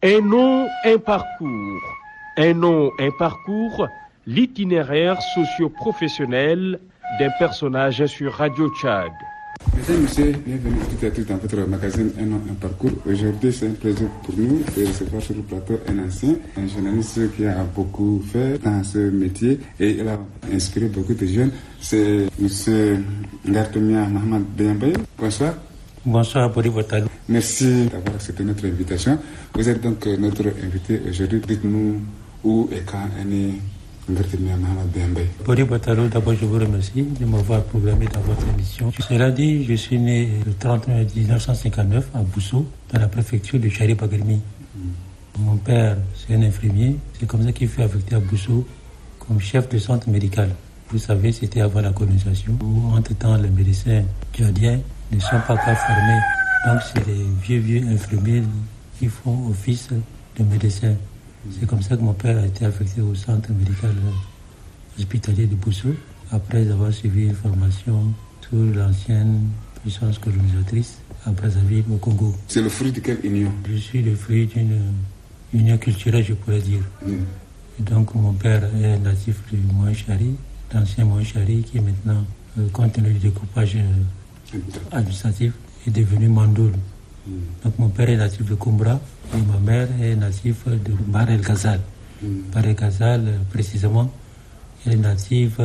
Un nom, un parcours. Un nom, un parcours, l'itinéraire socio-professionnel d'un personnage sur Radio Tchad. Mesdames et messieurs, bienvenue toutes et tous dans votre magazine Un nom, un parcours. Aujourd'hui, c'est un plaisir pour nous de recevoir sur le plateau un ancien, un journaliste qui a beaucoup fait dans ce métier et il a inspiré beaucoup de jeunes. C'est M. Ngartemia Mohamed Beyambey. Bonsoir. Bonsoir, Bori Botalou. Merci d'avoir accepté notre invitation. Vous êtes donc notre invité aujourd'hui. Dites-nous où et quand est né Ngartemia Mohamed Beyambey. Bori Botalou, d'abord je vous remercie de m'avoir programmé dans votre émission. Cela dit, je suis né le 30 mai 1959 à Bousso, dans la préfecture de Chari-Bagrimi. Mon père, c'est un infirmier. C'est comme ça qu'il fut affecté à Bousso comme chef de centre médical. Vous savez, c'était avant la colonisation, où entre-temps les médecins tchadiens ne sont pas encore formés. Donc c'est les vieux infirmiers qui font office de médecins. C'est comme ça que mon père a été affecté au centre médical hospitalier de Bousso, après avoir suivi une formation sur l'ancienne puissance colonisatrice à Brazzaville, au Congo. C'est le fruit de quelle union? Je suis le fruit d'une union culturelle, je pourrais dire. Et donc mon père est natif du Moyen-Chari, l'ancien Moyen-Chari, qui est maintenant, compte tenu du découpage administratif, est devenu Mandoul. Donc mon père est natif de Kumbra et ma mère est native de Bar El Ghazal. Bar El Ghazal, précisément, elle est native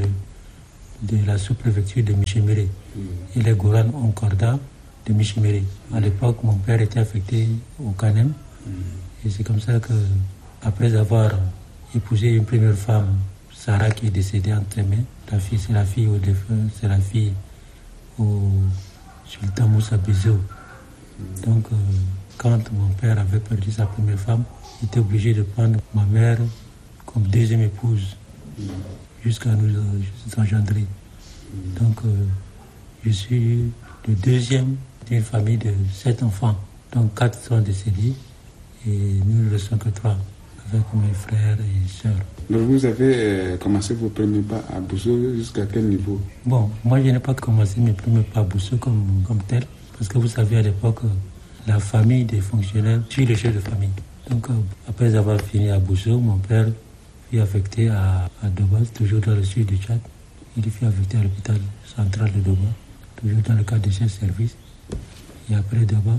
de la sous-préfecture de Michiméré. Et les Goran Onkorda de Michiméré. À l'époque, mon père était affecté au Canem. Et c'est comme ça que, après avoir épousé une première femme, Sarah, qui est décédée entre mes mains, c'est la fille au défunt, c'est la fille au sultan Moussa Bizo. Donc, quand mon père avait perdu sa première femme, il était obligé de prendre ma mère comme deuxième épouse jusqu'à nous engendrer. Donc, je suis le deuxième d'une famille de 7 enfants. Donc, 4 sont décédés et nous ne restons que 3 avec mes frères et sœurs. Donc, vous avez commencé vos premiers pas à Bousso jusqu'à quel niveau? Bon, moi je n'ai pas commencé mes premiers pas à Bousso comme tel. Parce que vous savez, à l'époque, la famille des fonctionnaires suit le chef de famille. Donc, après avoir fini à Bousso, mon père fut affecté à Doba, toujours dans le sud du Tchad. Il fut affecté à l'hôpital central de Doba, toujours dans le cadre de ses services. Et après Doba,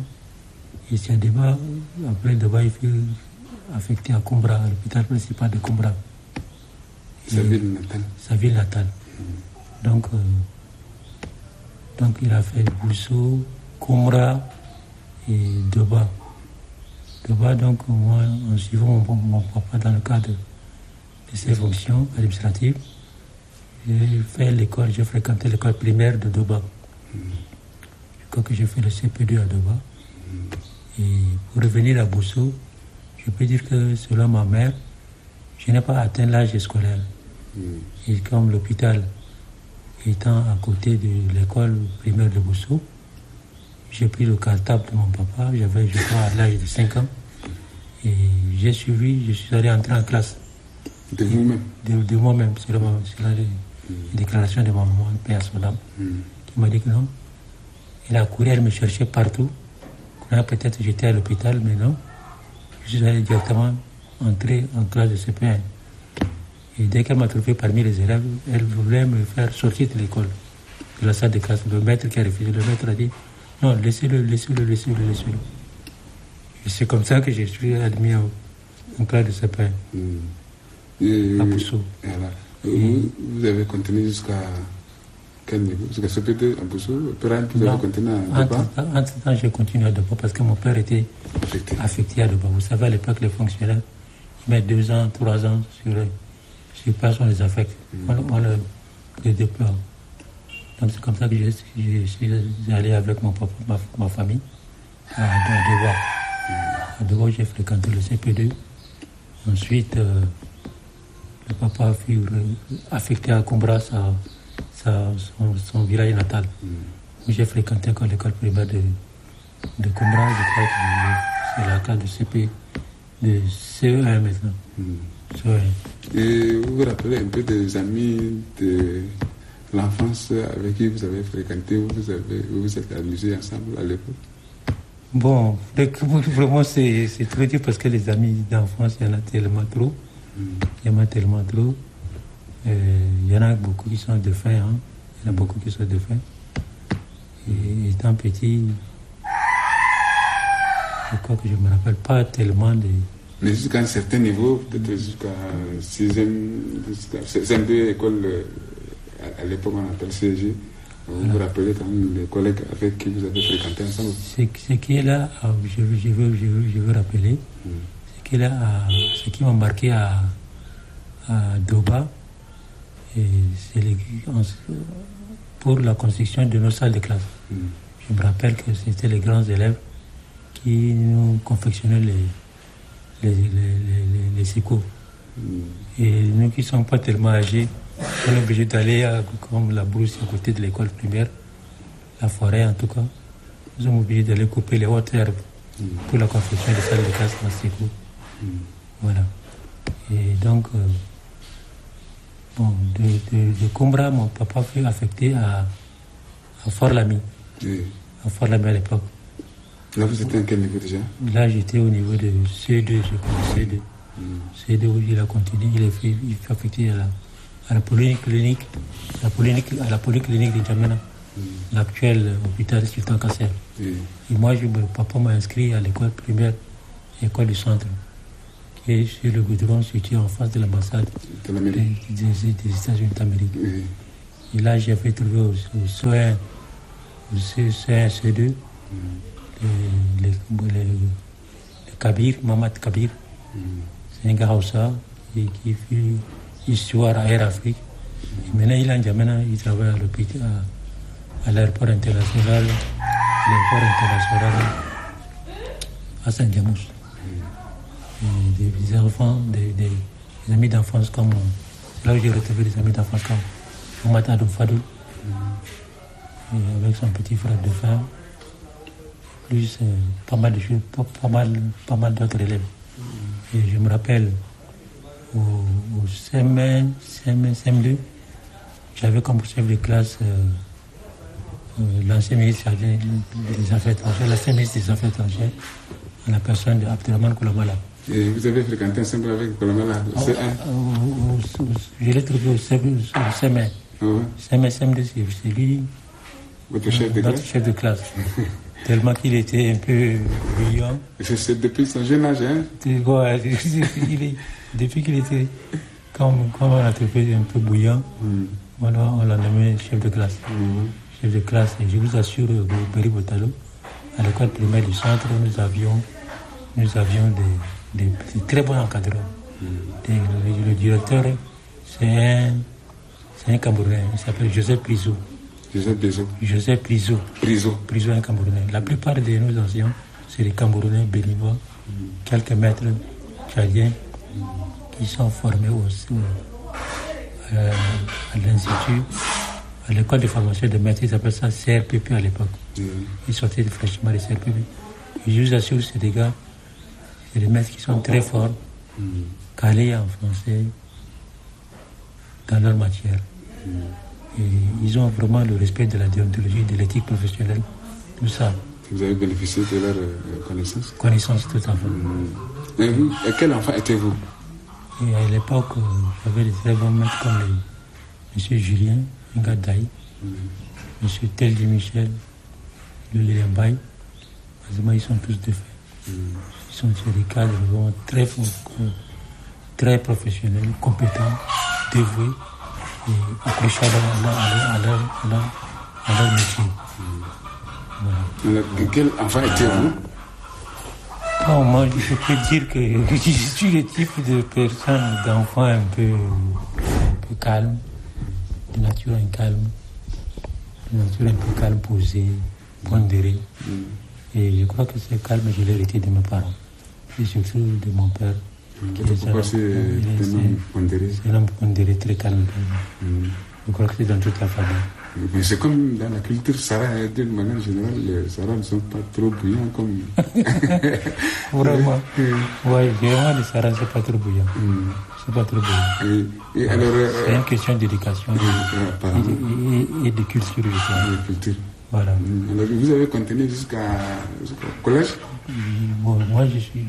il fut affecté à Kumbra, à l'hôpital principal de Kumbra. Sa ville natale. Sa ville natale. Donc, il a fait Bousso, Kumbra et Doba. Doba, donc, moi, en suivant mon papa dans le cadre de ses fonctions administratives, j'ai fréquenté l'école primaire de Doba. Je crois que j'ai fait le CP2 à Doba. Et pour revenir à Bousso, je peux dire que selon ma mère, je n'ai pas atteint l'âge scolaire. Et comme l'hôpital étant à côté de l'école primaire de Bousso, j'ai pris le cartable de mon papa, j'avais, je crois, à l'âge de 5 ans. Et j'ai suivi, je suis allé entrer en classe. De vous-même? De moi-même, c'est la déclaration de ma maman, paix à son âme, qui m'a dit que non. Elle a couru, elle me cherchait partout. Peut-être j'étais à l'hôpital, mais non. Je suis allé directement entrer en classe de CP1. Et dès qu'elle m'a trouvé parmi les élèves, elle voulait me faire sortir de l'école, de la salle de classe. Le maître qui a refusé, le maître a dit non, laissez-le. Et c'est comme ça que je suis admis en classe de CP1 à Bousso. Vous avez continué jusqu'à quel niveau? Jusqu'à CP2 à Bousso? Vous avez continué à Doba? Entre-temps, j'ai continué à Doba parce que mon père était affecté à Doba. Vous savez, à l'époque, les fonctionnaires, ils mettent 2 ans, 3 ans sur place, on les affecte. On les déploie. Donc c'est comme ça que je suis allé avec mon papa, ma famille, à Doba. À Doba, j'ai fréquenté le CP2. Ensuite, le papa fut affecté à Kumbra, son village natal. J'ai fréquenté encore l'école primaire de Kumbra. Je crois que c'est la classe de CP, de CE1 maintenant. Et vous vous rappelez un peu des amis de l'enfance avec qui vous avez fréquenté, vous êtes amusés ensemble à l'époque? Bon, vraiment, c'est très dur parce que les amis d'enfance, il y en a tellement trop. Il y en a tellement trop. Il y en a beaucoup qui sont défunts. Hein. Il y en a beaucoup qui sont défunts. Et étant petit, je crois que je ne me rappelle pas tellement de... Mais jusqu'à un certain niveau, peut-être jusqu'à 6e, CM2, école, à l'époque on appelle CG, vous vous rappelez quand même les collègues avec qui vous avez fréquenté ensemble? Ce qui est là, je veux rappeler, ce qui m'a marqué à Doba, c'est pour la construction de nos salles de classe. Je me rappelle que c'était les grands élèves qui nous confectionnaient les sécours. Et nous qui ne sommes pas tellement âgés, on est obligé d'aller comme la brousse à côté de l'école primaire, la forêt en tout cas. Nous sommes obligés d'aller couper les hautes herbes pour la confection des salles de classe en sécours. Voilà. Et donc, de Combra, mon papa fut affecté à Fort-Lamy. À Fort-Lamy à l'époque. Là, vous étiez à quel niveau déjà? Là, j'étais au niveau de C2, je crois, C2. C2 où il a continué, il fut affecté à la polyclinique de Djamena, l'actuel hôpital Sultan Kasser. Et moi, papa m'a inscrit à l'école primaire, l'école du centre, qui est sur le goudron situé en face de l'ambassade des États-Unis d'Amérique. Et là, j'ai fait trouver au C1, C2, le Kabir, Mamad Kabir. C'est un gars qui fait histoire à Air Afrique. Et maintenant, il est en Djamena, il travaille à l'hôpital, à l'aéroport international à Saint-Diamous. Des enfants, des amis d'enfance comme moi. C'est là où j'ai retrouvé des amis d'enfance comme Mamad Adou Fadou, avec son petit frère de frère. Plus pas mal de choses, pas mal d'autres élèves. Et je me rappelle au CM2, j'avais comme chef de classe l'ancien ministre des Affaires étrangères, l'ancien ministre des Affaires étrangères, en la personne de Abdelrahman Koulamala. Et vous avez fréquenté ensemble avec Koulamala au C1? Je l'ai trouvé au CM1. CM2, c'est lui, votre chef de classe. Tellement qu'il était un peu brillant. C'est depuis son jeune âge, hein? Depuis qu'il était, comme on l'a trouvé un peu bouillant, voilà, on l'a nommé chef de classe. Chef de classe, et je vous assure, Beri Botalo, à l'école primaire du centre, nous avions des très bons encadreurs. Le directeur, c'est un Camerounais, il s'appelle Joseph Prizou. Joseph Prizou, un Camerounais. La plupart de nos enseignants, c'est des Camerounais béninois, quelques maîtres tchadiens qui sont formés à l'Institut, à l'école de formation de maîtres, ils appellent ça CRPP à l'époque. Ils sortaient fraîchement de CRPP. Et je vous assure, c'est des gars, c'est des maîtres qui sont très forts, calés en français, dans leur matière. Et ils ont vraiment le respect de la déontologie, de l'éthique professionnelle, tout ça. Vous avez bénéficié de leur connaissance? Connaissance, tout à fait. Et vous, et quel enfant étiez-vous? Et à l'époque, j'avais des très bons maîtres comme M. Julien Ngadaï, M. Teldi Michel, le Léliambaï. Ils sont tous défaits. Ils sont sur des cadres vraiment très forts, très professionnels, compétents, dévoués. Et accrochés à leur métier. Voilà. Quel enfant étiez-vous? Bon, moi, je peux dire que je suis le type de personne, d'enfant un peu calme, de nature un peu calme, posée, pondérée. Et je crois que ce calme, je l'ai hérité de mes parents, et surtout de mon père. Pourquoi c'est un homme pondéré? C'est un homme pondéré, très calme. Je crois que c'est dans toute la famille. Mais c'est comme dans la culture Sahara, d'une manière générale, les Sahara ne sont pas trop bouillants comme... Vraiment. Oui, vraiment, les Sahara ne sont pas trop bouillants. C'est pas trop bouillant. Et alors, c'est une question d'éducation et de culture. Culture. Voilà. Alors, vous avez continué jusqu'au collège? Bon, moi, je suis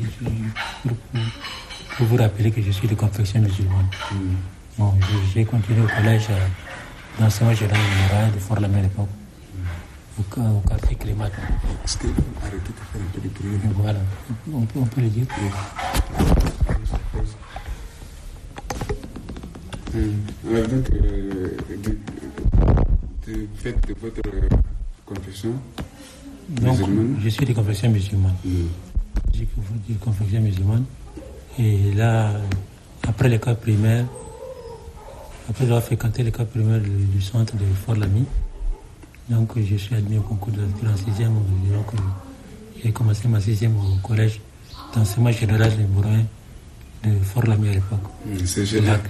pour vous rappeler que je suis de confession musulmane. Bon, j'ai continué au collège d'enseignement général de Fort-la-Mer à l'époque, au quartier Clémat. Est-ce que vous arrêtez de faire un peu de bruit? Voilà, on peut le dire. Alors donc, du fait de votre confession musulmane? Je suis de confession musulmane. Je suis de confession musulmane. Et là, après l'école primaire, après avoir fréquenté l'école primaire du centre de Fort-Lamy, donc je suis admis au concours de l'entrée en 6e. Donc j'ai commencé ma 6e au collège d'enseignement général de Bourrin de Fort-Lamy à l'époque. C'est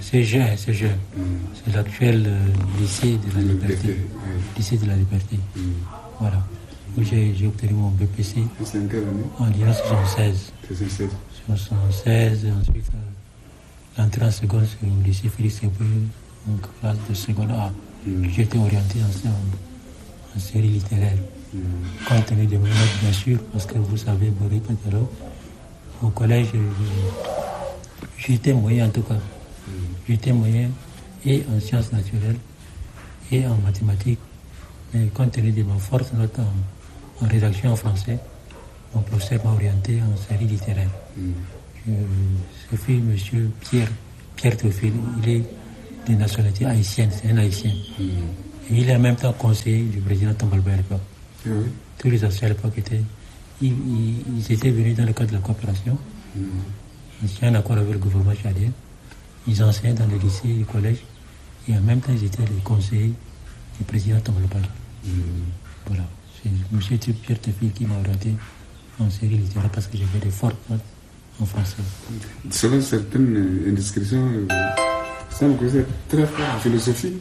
l'actuel lycée de la Liberté. Lycée de la Liberté. Voilà. Où j'ai obtenu mon BPC en 1976. 1976, et ensuite l'entrée en seconde sur le lycée Félix Eboué, en classe de seconde A. J'étais orienté en série littéraire. Compte tenu de mes notes, bien sûr, parce que vous savez, Boris Pétalo, au collège, j'étais moyen en tout cas. J'étais moyen et en sciences naturelles et en mathématiques. Mais compte tenu de ma forte note en rédaction en français, mon professeur m'a orienté en série littéraire. Ce fut M. Pierre Théophile, il est de nationalité haïtienne, c'est un haïtien. Et il est en même temps conseiller du président Tombalba à l'époque. Tous les anciens à l'époque ils étaient venus dans le cadre de la coopération. Ils étaient en accord avec le gouvernement tchadien. Ils enseignaient dans les lycées et les collèges. Et en même temps, ils étaient les conseillers du président Tombalba. Voilà. C'est M. Pierre Théophile qui m'a orienté en série littéraire parce que j'avais des fortes notes en français. Selon certaines indiscrétions, il semble que vous êtes très fort en philosophie.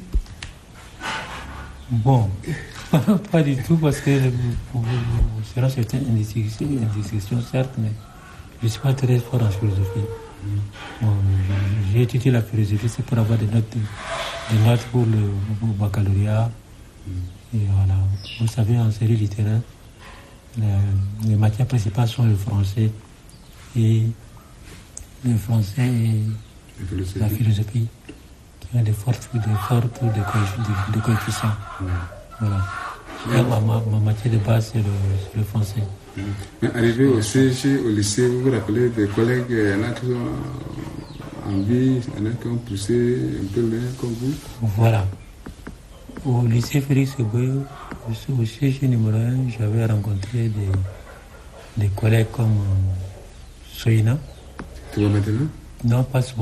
Bon, pas du tout, parce que selon certaines indiscrétions, certes, mais je ne suis pas très fort en philosophie. Bon, j'ai étudié la philosophie, c'est pour avoir des notes pour le baccalauréat. Et voilà. Vous savez, en série littéraire, les matières principales sont le français et la philosophie, qui ont des forts de coefficients. Voilà. Et ma matière de base, c'est le français. Mais arrivé au CG, au lycée, vous vous rappelez des collègues, il y en a qui sont en vie, il y en a qui ont poussé un peu loin comme vous? Voilà. Au lycée Félix Eboué, au CG numéro 1, j'avais rencontré des collègues comme Soïna. Tu vois maintenant? Non, pas tout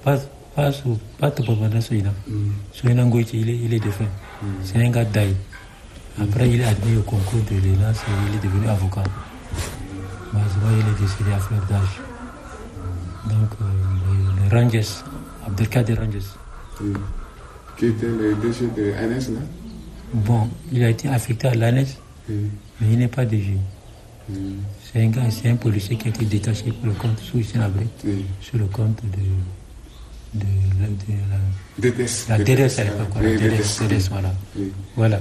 maintenant Soïna. Soïna Ngoïti, il est défunt. C'est un gars d'Aïe. Après, il est admis au concours de l'ENAS et il est devenu avocat. Malheureusement, il est décédé à fleur d'âge. Donc, les Rangers, Abdelkader Rangers. Qui était le DG de l'ANES, là? Bon, il a été affecté à l'ANES, mais il n'est pas DG. C'est un gars, c'est un policier qui a été détaché pour le compte sous Sénabré, sur le compte de la DDS à l'époque. La DDS, voilà. Voilà.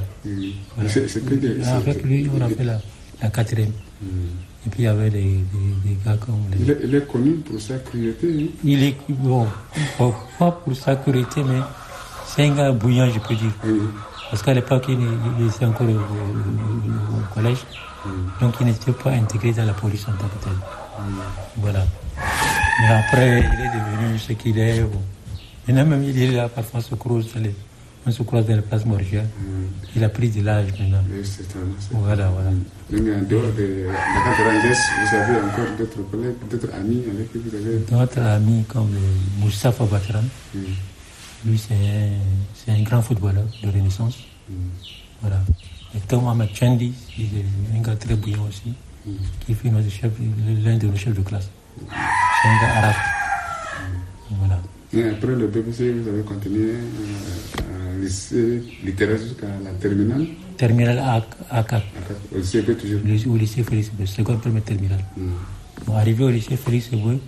Avec lui, on a fait la 4e. Et puis il y avait des gars comme... Il est connu pour sa cruauté. Il est, bon, pas pour sa cruauté, mais c'est un gars bouillant, je peux dire. Parce qu'à l'époque, il était encore au collège. Donc il n'était pas intégré dans la police en tant que tel. Voilà. Mais après, il est devenu ce qu'il est. Bon. Maintenant même, il est là, parfois on se croise dans la place Morgia. Il a pris de l'âge maintenant. Voilà. Donc en dehors de la Rangers, vous avez encore d'autres collègues, d'autres amis avec qui vous avez... D'autres amis comme Moustapha Batran. Lui, c'est un grand footballeur de Renaissance. Voilà. Et Thomas Machandi, il est un gars très bouillant aussi, qui fut l'un de nos chefs de classe. C'est un gars arabe. Voilà. Et après le BBC, vous avez continué à lycée littéraire jusqu'à la terminale? Terminale A4. Au lycée Eboué toujours? Au lycée Félix Eboué, seconde, première terminale. Bon, arrivé au lycée Félix Eboué,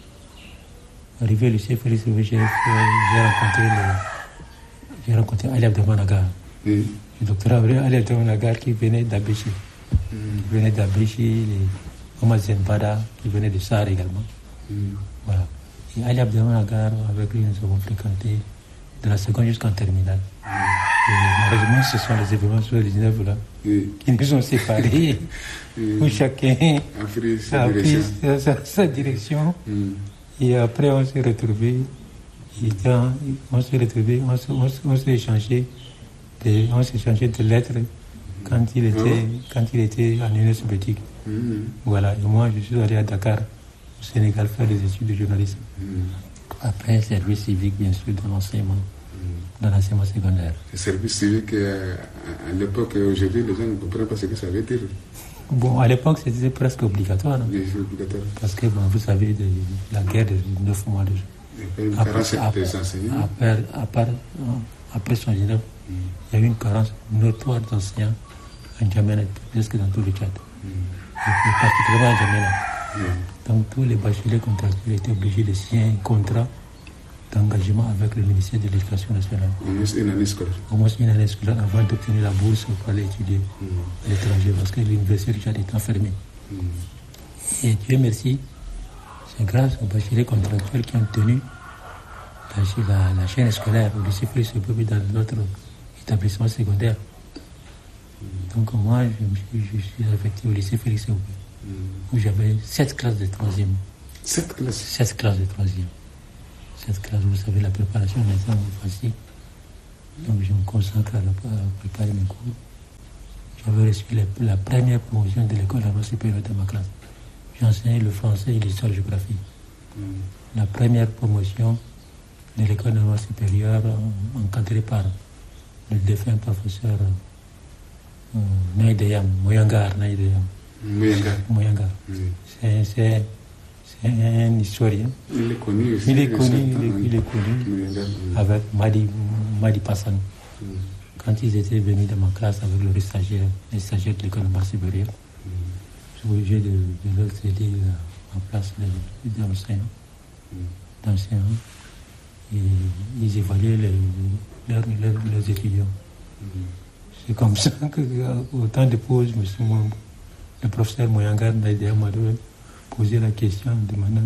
j'ai rencontré Ali Abdelmanaga. le docteur Ali Abdelmouna qui venait d'Abéchi. Qui venait d'Abéchi, les Omar Zenbada qui venait de Sahara également. Voilà. Et Ali Abdelmouna, avec lui, nous avons fréquenté de la seconde jusqu'en terminale. Et malheureusement, ce sont les événements sur les 19 là qui nous ont séparés, où chacun a pris sa direction. Et après, on s'est retrouvés. On s'est échangé de lettres quand il était en Union soviétique. Voilà. Et moi, je suis allé à Dakar, au Sénégal, faire des études de journalisme. Après, service civique, bien sûr, dans l'enseignement secondaire. Le service civique, à l'époque et aujourd'hui, les gens ne comprennent pas ce que ça veut dire. Bon, à l'époque, c'était presque obligatoire. Oui, c'est obligatoire. Parce que, bon, vous savez, la guerre de 9 mois déjà. Après 79, il y a eu une carence notoire d'enseignants en Djamena, presque dans tout le Tchad. Et particulièrement en Djamena. Donc tous les bacheliers contractuels étaient obligés de signer un contrat d'engagement avec le ministère de l'Éducation nationale. Au moins une année scolaire. Au moins une année scolaire avant d'obtenir la bourse pour aller étudier à l'étranger, parce que l'université du Tchad est fermée. Et Dieu merci, c'est grâce aux bacheliers contractuels qui ont tenu la chaîne scolaire au lycée Félix Seboué dans notre établissement secondaire. Donc moi, je suis affecté au lycée Félix Seboué, où j'avais 7 classes de 3e. 7 classes 7 classes de 3e. 7 classes, vous savez, la préparation maintenant est facile. Donc je me consacre à préparer mes cours. J'avais reçu la première promotion de l'école normale supérieure de ma classe. J'enseignais le français et l'histoire-géographie. La première promotion de l'école normale supérieure encadrée par le défunt professeur Naïdeyam, Moyangar Naïdeyam. Moyangar. C'est un historien. Il est connu aussi. Il est connu avec Madi Passan. Quand ils étaient venus dans ma classe avec les stagiaires de l'école normale supérieure, je suis obligé de leur céder en place d'enseignants. Et ils évaluaient leurs étudiants. C'est comme ça qu'au temps de pause, le professeur Moyangar m'a posé la question en demandant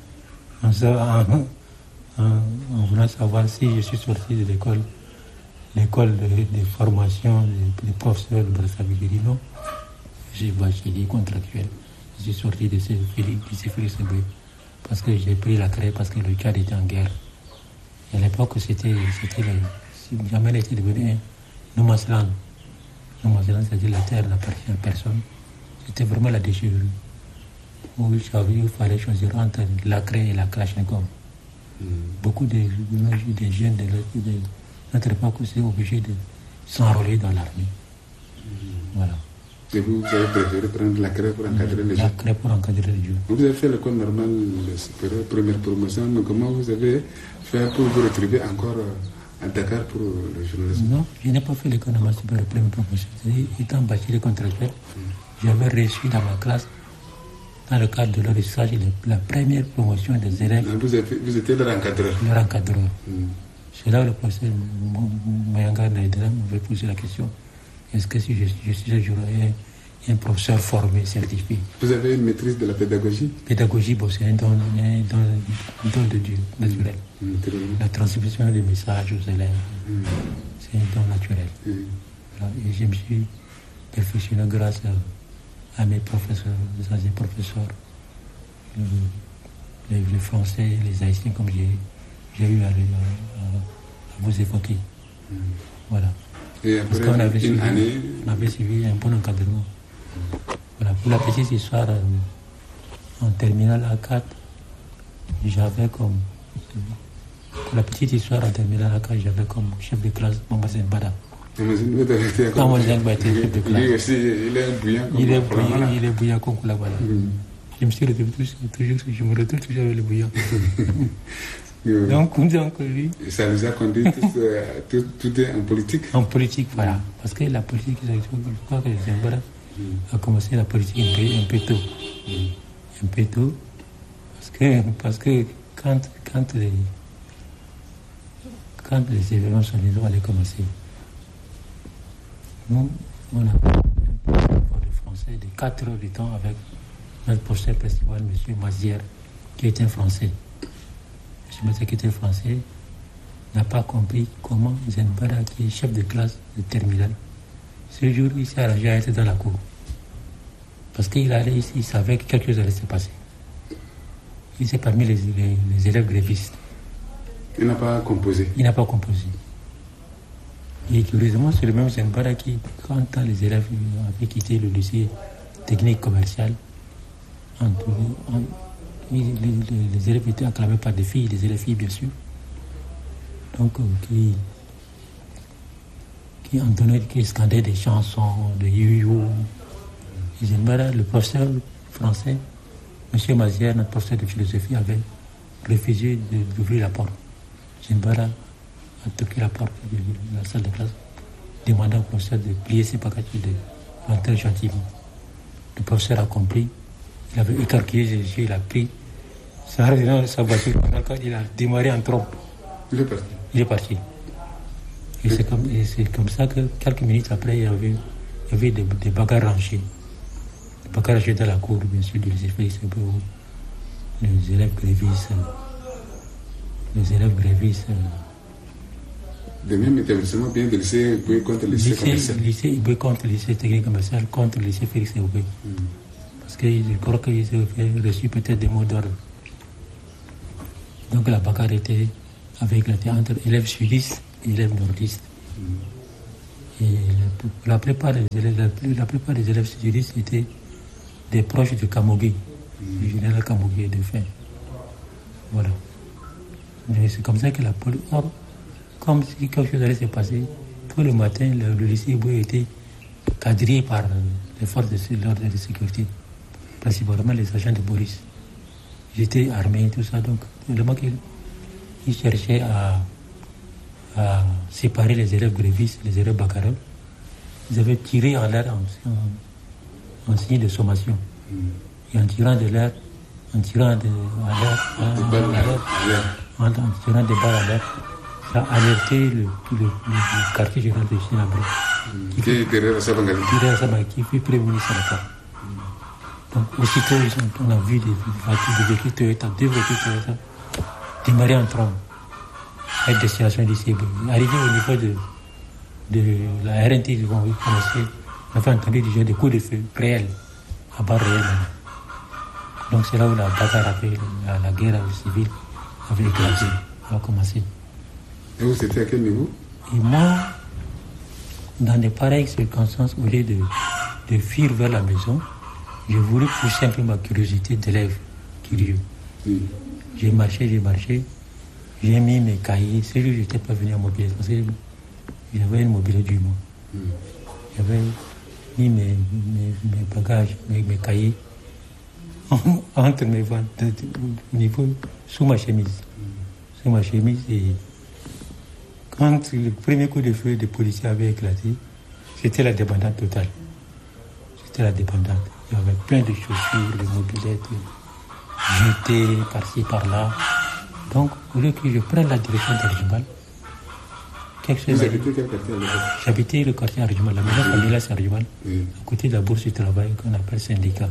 en voulant savoir si je suis sorti de l'école de formation des professeurs de Brazzaville. J'ai dit non, j'ai bachelier contractuel. Je suis sorti de ce Félix Seboué parce que j'ai pris la craie parce que le Tchad était en guerre. Et à l'époque, jamais était devenu un no man's land. No man's land, c'est-à-dire la terre n'appartient à personne. C'était vraiment la déchirure. Où il fallait choisir entre la craie et la Kalachnikov. Beaucoup de jeunes de notre époque étaient obligés de s'enrôler dans l'armée. Voilà. Et vous avez préféré prendre la craie pour encadrer les jeunes? La craie pour encadrer les jeunes. Vous avez fait l'école normale supérieure, première promotion, mais comment vous avez fait pour vous retrouver encore à Dakar pour le journalisme? Non, je n'ai pas fait l'école normale supérieure, première promotion. C'est-à-dire, étant bachelier contractuel, j'avais reçu dans ma classe, dans le cadre de leur stage, la première promotion des élèves. Vous étiez leur encadreur? Leur encadreur. C'est là où le professeur Moyangar Naïdeyam m'avait posé la question. Est-ce que si je suis j'aurais un professeur formé, certifié? Vous avez une maîtrise de la pédagogie? Pédagogie, bon, c'est un don de Dieu, naturel. La transmission des messages aux élèves, c'est un don naturel. Voilà. Et je me suis perfectionné grâce à mes professeurs, les anciens professeurs, les Français, les Haïtiens, comme j'ai eu à vous évoquer. Voilà. Et après, parce qu'on avait suivi un bon encadrement. Voilà. Pour la petite histoire, en terminale A4, j'avais comme... Pour la petite histoire, en terminale A4, j'avais comme chef de classe Mama Zenbada. Mama Zenbada était chef de classe. Lui aussi, il est bouillant comme il est bouillant comme la voilà. Je me suis retrouvé je me retrouve toujours avec le bouillant. Donc lui... Et ça nous a conduit tout est en politique? En politique, voilà. Parce que la politique, je crois que Zenbada a commencé la politique un peu tôt. Un peu tôt. Parce que quand les événements sont allés commencer, Nous, on a un professeur de français de 4 heures de temps avec notre professeur principal, M. Mazière, qui était un Français. M. Mazière, qui était français, n'a pas compris comment Zenbara, qui est chef de classe de terminale, ce jour, il s'est arrangé à être dans la cour. Parce qu'il allait ici, il savait que quelque chose allait se passer. Il s'est parmi les élèves grévistes. Il n'a pas composé. Il n'a pas composé. Et curieusement, c'est le même Zenbara qui, quand les élèves avaient quitté le lycée technique commercial, les élèves étaient acclamés par des filles, des élèves filles bien sûr. Donc, qui entonnait, qui scandait des chansons de you-you. Et Zenbara, le professeur français, M. Mazière, notre professeur de philosophie, avait refusé d'ouvrir la porte. Zenbara a toqué la porte de la salle de classe, demandant au professeur de plier ses bagages et de rentrer gentiment. Le professeur a compris, il avait écarquillé les yeux, il a pris sa voiture, il a démarré en trompe. Il est parti. Et c'est comme ça que quelques minutes après, il y avait des bagarres rangées. Des bagarres rangées dans la cour, bien sûr, du lycée Félix Éboué. Les élèves grévistes. De même établissement, bien de lycée Éboué contre le lycée commercial. Lycée Éboué contre le lycée technique commercial, contre le lycée Félix Éboué. Parce que je crois qu'ils avaient reçu peut-être des mots d'ordre. Donc la bagarre était entre élèves sudistes et élèves nordistes. Et la plupart des élèves sudistes étaient des proches de Kamogé, du général Kamogé de fin. Voilà. Mais c'est comme ça que la police, comme si quelque chose allait se passer, tout le matin, le lycée Éboué était quadrillé par les forces de l'ordre et de sécurité, principalement les agents de Boris. J'étais armé et tout ça, donc le mec il cherchait à séparer les élèves grévistes, les élèves baccalauréats. Ils avaient tiré en l'air en signe de sommation. Et en tirant des balles à l'air, ça a alerté le quartier général de Chinabré. Qui est derrière Sabangari. Qui fut prévenu sur la part. Donc aussitôt, on a vu des véhicules Toyota, 2 véhicules Toyota, démarrer en trombe avec destination du lycée. Arrivé au niveau de la RNT, ils vont commencer. On a entendu déjà des coups de feu réels, à barre réelle. Donc c'est là où la bagarre la guerre civile avait éclaté, a commencé. Et vous, c'était à quel niveau? Et moi, dans de pareilles circonstances, au lieu de fuir vers la maison, j'ai voulu pousser un peu ma curiosité d'élève curieux. J'ai marché, j'ai mis mes cahiers. Ce jour, je n'étais pas venu à mobiliser parce que j'avais une mobilette du mois. J'avais mis mes bagages, mes cahiers entre mes ventes, au niveau, sous ma chemise. Et quand le premier coup de feu des policiers avait éclaté, c'était la débandade totale. Il y avait plein de chaussures, de mobilettes jetées par-ci, par-là. Donc, au lieu que je prenne la direction d'Arjumal, Vous habitez quel quartier à l'époque? J'habitais le quartier Arjumal, la maison familiale c'est Arjumal, à côté de la bourse du travail qu'on appelle syndicat.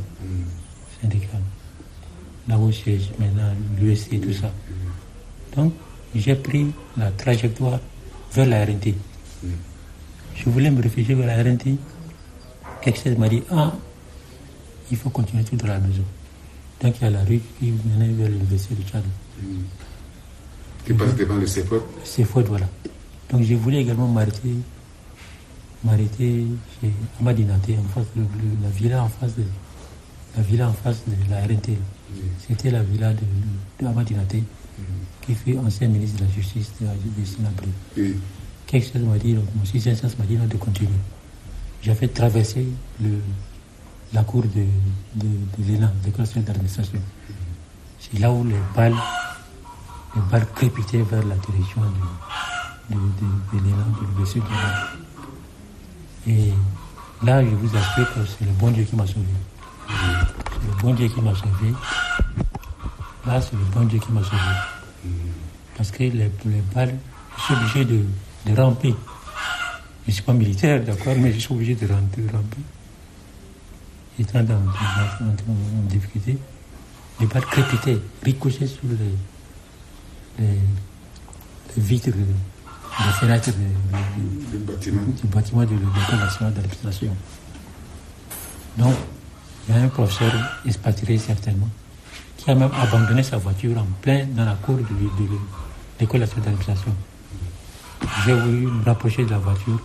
Là où c'est maintenant l'USC et tout ça. Donc, j'ai pris la trajectoire vers la RNT. Je voulais me réfugier vers la RNT. Quelque chose m'a dit, il faut continuer tout dans la maison. Donc il y a la rue qui menait vers l'université du Tchad. Qui passe devant le CEFOD? CEFOD, voilà. Donc je voulais également m'arrêter chez Amadinaté, en face de la villa en face de la RNT. C'était la villa de Amadinaté, qui fut ancien ministre de la Justice de Sinabré. Quelque chose m'a dit, mon sixième sens m'a dit de continuer. J'avais traversé la cour de l'ENA, l'école d'administration. C'est là où les balles crépitaient vers la direction de l'ENA, de l'université de l'ENA. Et là, je vous assure que c'est le bon Dieu qui m'a sauvé. C'est le bon Dieu qui m'a sauvé. Là, c'est le bon Dieu qui m'a sauvé. Parce que les balles, je suis obligé de ramper. ne suis pas militaire, d'accord, mais je suis obligé de ramper. Étant en difficulté, les balles crépitaient, ricochaient sur les vitres des fenêtres du bâtiment de l'École nationale d'administration. Donc, il y a un professeur expatrié certainement, qui a même abandonné sa voiture en plein dans la cour de l'École nationale d'administration. J'ai voulu me rapprocher de la voiture,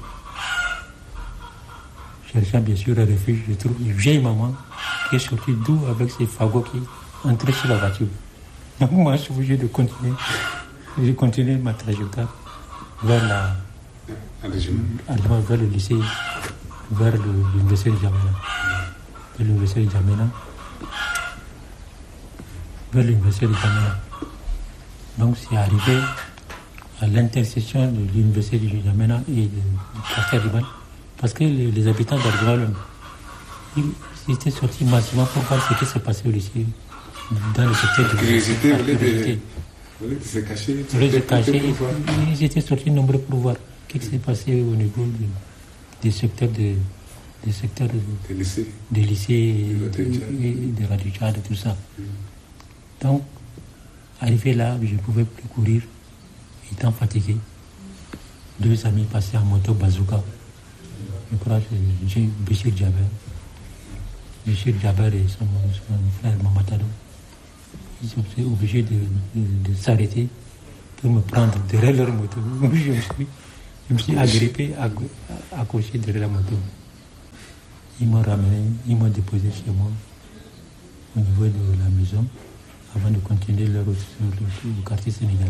cherchant bien sûr un refuge. Je trouve une vieille maman qui est sortie d'où avec ses fagots qui entraient sur la voiture. Donc moi, je suis obligé de continuer. J'ai continué ma trajectoire vers vers le lycée, vers l'université de Djamena. Vers l'université de Djamena. Donc c'est arrivé à l'intersection de l'université de Djamena et du quartier Riban, parce que les habitants d'Argoal, ils étaient sortis massivement pour voir ce qui se passait au lycée, dans le secteur de l'université. Ils étaient sortis nombreux pour voir ce qui s'est passé au niveau des secteurs des lycées, de Radio Tchad, tout ça. Donc, arrivé là, je ne pouvais plus courir, étant fatigué. 2 amis passaient en moto bazooka. Je crois que j'ai Béchir Djaber et son frère Mamadou. Ils sont obligés de s'arrêter pour me prendre derrière leur moto. Je me suis agrippé, accroché derrière la moto. Ils m'ont ramené, ils m'ont déposé chez moi, au niveau de la maison, avant de continuer leur route sur le quartier sénégalais.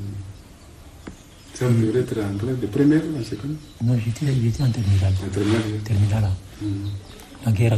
Ça devrait être en classe de première ou en seconde? Non, j'étais en terminale. Terminale. La guerre